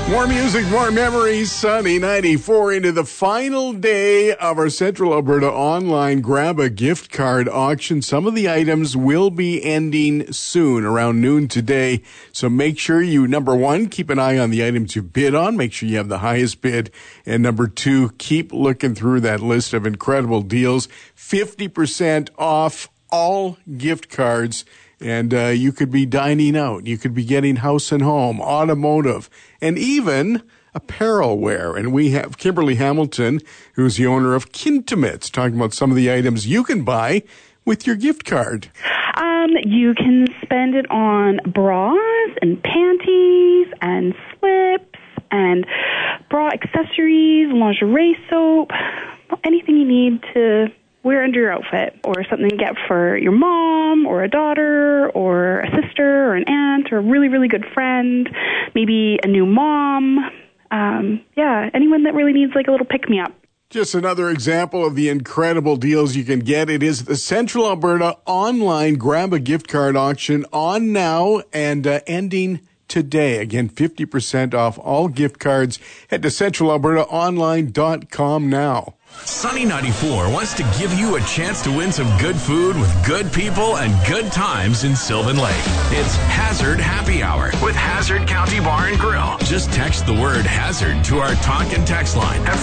More music, more memories. Sunny 94 into the final day of our Central Alberta online Grab a Gift Card auction. Some of the items will be ending soon, around noon today. So make sure you, number one, keep an eye on the items you bid on. Make sure you have the highest bid. And number two, keep looking through that list of incredible deals. 50% off all gift cards. And you could be dining out. You could be getting house and home, automotive, and even apparel wear. And we have Kimberly Hamilton, who's the owner of Kintimates, talking about some of the items you can buy with your gift card. You can spend it on bras and panties and slips and bra accessories, lingerie soap, anything you need to wear under your outfit, or something to get for your mom or a daughter or a sister or an aunt or a really, really good friend, maybe a new mom. Anyone that really needs like a little pick-me-up. Just another example of the incredible deals you can get. It is the Central Alberta online Grab a Gift Card auction on now and ending today. Again, 50% off all gift cards. Head to centralalbertaonline.com now. Sunny 94 wants to give you a chance to win some good food with good people and good times in Sylvan Lake. It's Hazard Happy Hour with Hazard County Bar and Grill. Just text the word Hazard to our talk and text line at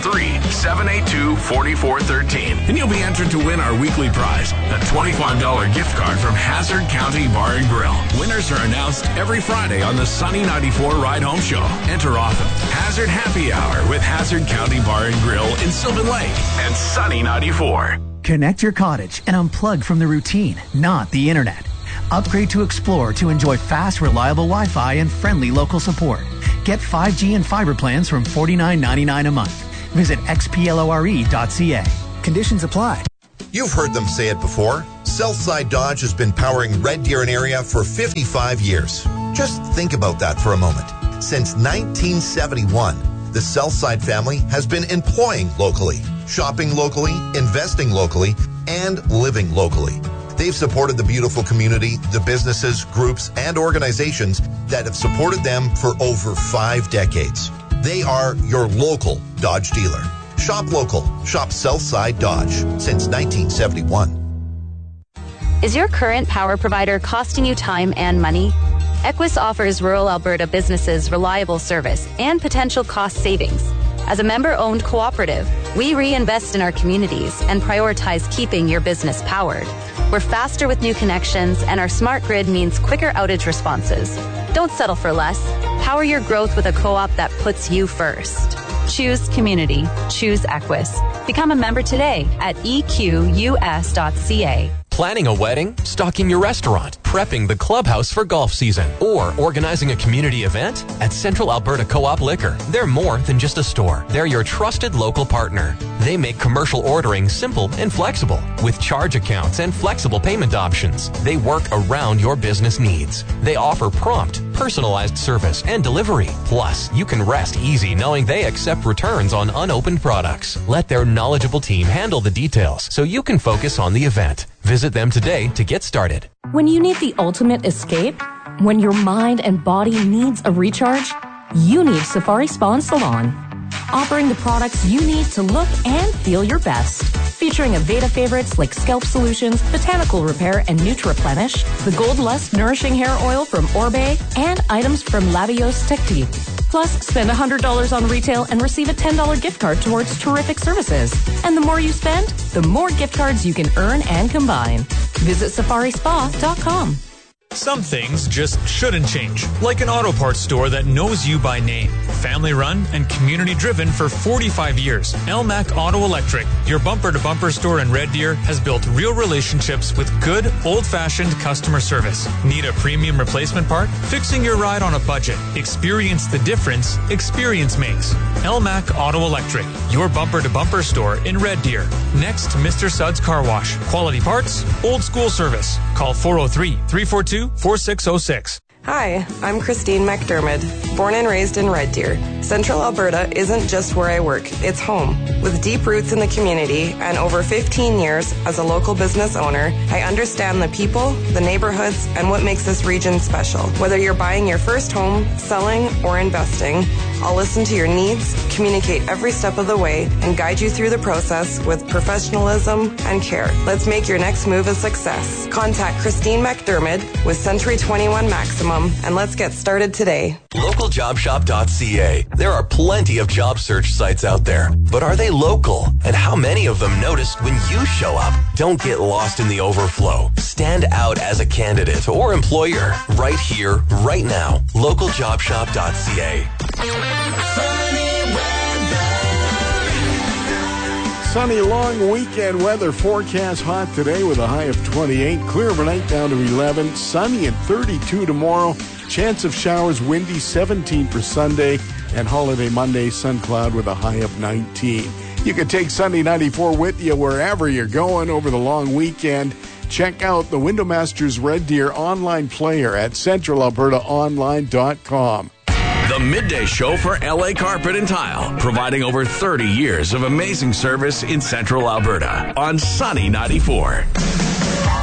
403-782-4413. And you'll be entered to win our weekly prize, a $25 gift card from Hazard County Bar and Grill. Winners are announced every Friday on the Sunny 94 Ride Home Show. Enter often. Hazard Happy Hour with Hazard County Bar and Grill in Sylvan Lake and Sunny 94. Connect your cottage and unplug from the routine, not the internet. Upgrade to Explore to enjoy fast, reliable Wi-Fi and friendly local support. Get 5G and fiber plans from $49.99 a month. Visit xplore.ca. Conditions apply. You've heard them say it before. Southside Dodge has been powering Red Deer and area for 55 years. Just think about that for a moment. Since 1971, the Southside family has been employing locally, shopping locally, investing locally, and living locally. They've supported the beautiful community, the businesses, groups, and organizations that have supported them for over 5 decades. They are your local Dodge dealer. Shop local. Shop Southside Dodge since 1971. Is your current power provider costing you time and money? Equus offers rural Alberta businesses reliable service and potential cost savings. As a member-owned cooperative, we reinvest in our communities and prioritize keeping your business powered. We're faster with new connections, and our smart grid means quicker outage responses. Don't settle for less. Power your growth with a co-op that puts you first. Choose community. Choose Equus. Become a member today at equs.ca. Planning a wedding, stocking your restaurant, prepping the clubhouse for golf season, or organizing a community event? At Central Alberta Co-op Liquor, they're more than just a store. They're your trusted local partner. They make commercial ordering simple and flexible, with charge accounts and flexible payment options. They work around your business needs. They offer prompt, personalized service and delivery. Plus, you can rest easy knowing they accept returns on unopened products. Let their knowledgeable team handle the details so you can focus on the event. Visit them today to get started. When you need the ultimate escape, when your mind and body needs a recharge, you need Safari Spa and Salon. Offering the products you need to look and feel your best. Featuring Aveda favorites like Scalp Solutions, Botanical Repair, and Nutriplenish, the Gold Lust Nourishing Hair Oil from Orbe, and items from Labios Tecti. Plus, spend $100 on retail and receive a $10 gift card towards terrific services. And the more you spend, the more gift cards you can earn and combine. Visit safarispa.com. Some things just shouldn't change, like an auto parts store that knows you by name. Family run and community driven for 45 years. Elmac Auto Electric, your bumper-to-bumper store in Red Deer, has built real relationships with good, old-fashioned customer service. Need a premium replacement part? Fixing your ride on a budget. Experience the difference experience makes. Elmac Auto Electric, your bumper-to-bumper store in Red Deer. Next to Mr. Suds Car Wash. Quality parts, old school service. Call 403-342-4606. Hi, I'm Christine McDermott, born and raised in Red Deer. Central Alberta isn't just where I work, it's home. With deep roots in the community and over 15 years as a local business owner, I understand the people, the neighborhoods, and what makes this region special. Whether you're buying your first home, selling, or investing, I'll listen to your needs, communicate every step of the way, and guide you through the process with professionalism and care. Let's make your next move a success. Contact Christine McDermott with Century 21 Maximum, and let's get started today. LocalJobShop.ca. There are plenty of job search sites out there, but are they local? And how many of them noticed when you show up? Don't get lost in the overflow. Stand out as a candidate or employer right here, right now. LocalJobShop.ca. Sunny long weekend weather forecast. Hot today with a high of 28. Clear overnight down to 11. Sunny and 32 tomorrow. Chance of showers, windy 17 for Sunday. And holiday Monday, sun cloud with a high of 19. You can take Sunday 94 with you wherever you're going over the long weekend. Check out the Window Masters Red Deer online player at centralalbertaonline.com. The Midday Show for LA Carpet and Tile, providing over 30 years of amazing service in Central Alberta on Sunny 94.